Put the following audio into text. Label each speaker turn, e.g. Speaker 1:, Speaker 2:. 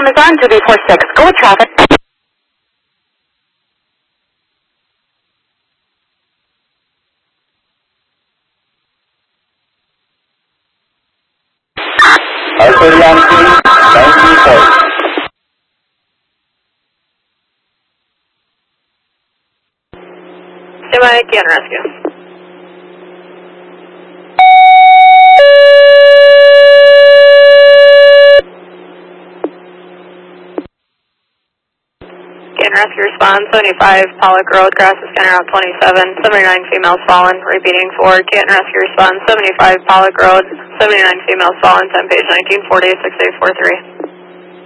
Speaker 1: Amazon 246. Go with traffic.
Speaker 2: Arthur Yankee, 94.
Speaker 3: Semi can rescue. Can rescue response 75 Pollock Road, crosses scanner out 27, 79 females fallen, repeating for Canton rescue response 75 Pollock Road, 79 females fallen, 10 page 1940, 6843.